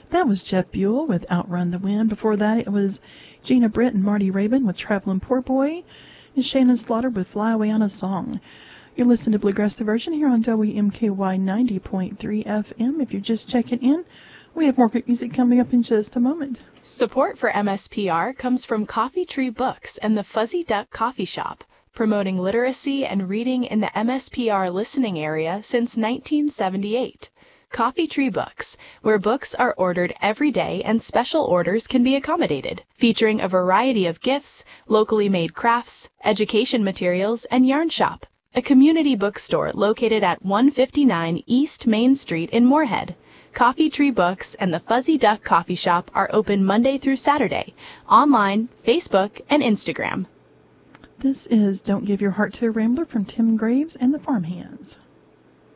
That was Jeff Buell with Outrun the Wind. Before that, it was Gina Britt and Marty Rabin with Traveling Poor Boy, and Shannon Slaughter with Fly Away on a Song. You're listening to Bluegrass Diversion here on WMKY 90.3 FM. If you're just checking in, we have more good music coming up in just a moment. Support for MSPR comes from Coffee Tree Books and the Fuzzy Duck Coffee Shop, promoting literacy and reading in the MSPR listening area since 1978. Coffee Tree Books, where books are ordered every day and special orders can be accommodated, featuring a variety of gifts, locally made crafts, education materials, and yarn shop. A community bookstore located at 159 East Main Street in Moorhead. Coffee Tree Books and the Fuzzy Duck Coffee Shop are open Monday through Saturday, online, Facebook, and Instagram. This is Don't Give Your Heart to a Rambler from Tim Graves and the Farmhands.